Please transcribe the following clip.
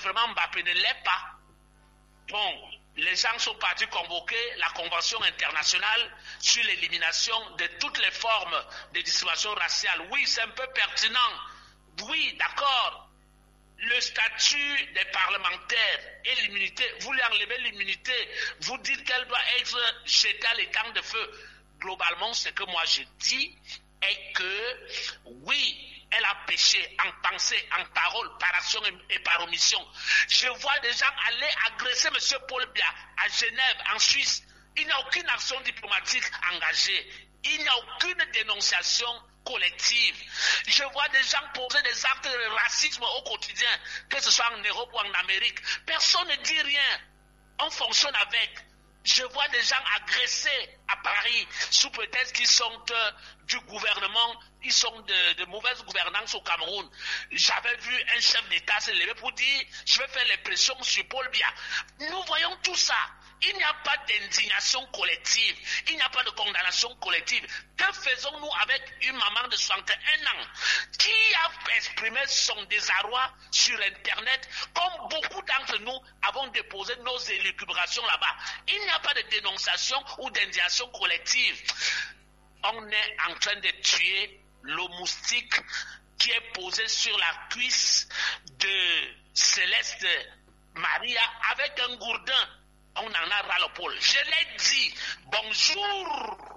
vraiment Mbappé ne l'est pas. Bon, les gens sont partis convoquer la Convention internationale sur l'élimination de toutes les formes de discrimination raciale. Oui, c'est un peu pertinent. Oui, d'accord. Le statut des parlementaires et l'immunité, vous lui enlevez l'immunité, vous dites qu'elle doit être jetée à l'étang de feu. Globalement, ce que moi je dis est que oui, elle a péché en pensée, en parole, par action et par omission. Je vois des gens aller agresser M. Paul Biya à Genève, en Suisse. Il n'y a aucune action diplomatique engagée. Il n'y a aucune dénonciation collective. Je vois des gens poser des actes de racisme au quotidien, que ce soit en Europe ou en Amérique. Personne ne dit rien. On fonctionne avec. Je vois des gens agressés à Paris sous prétexte qu'ils sont du gouvernement, ils sont de mauvaise gouvernance au Cameroun. J'avais vu un chef d'État se lever pour dire « je vais faire les pressions sur Paul Biya ». Nous voyons tout ça. Il n'y a pas d'indignation collective, il n'y a pas de condamnation collective. Que faisons-nous avec une maman de 61 ans qui a exprimé son désarroi sur Internet, comme beaucoup d'entre nous avons déposé nos élucubrations là-bas. Il n'y a pas de dénonciation ou d'indignation collective. On est en train de tuer le moustique qui est posé sur la cuisse de Céleste Maria avec un gourdin. On en a ras le poil. Je l'ai dit. Bonjour.